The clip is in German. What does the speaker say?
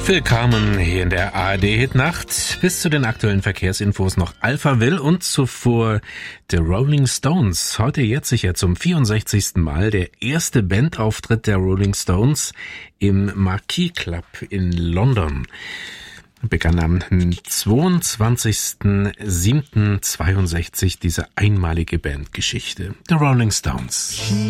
Willkommen hier in der ARD-Hitnacht. Bis zu den aktuellen Verkehrsinfos noch Alphaville und zuvor The Rolling Stones. Heute jetzt sicher zum 64. Mal der erste Bandauftritt der Rolling Stones im Marquis Club in London. Begann am 22.07.62 diese einmalige Bandgeschichte. The Rolling Stones.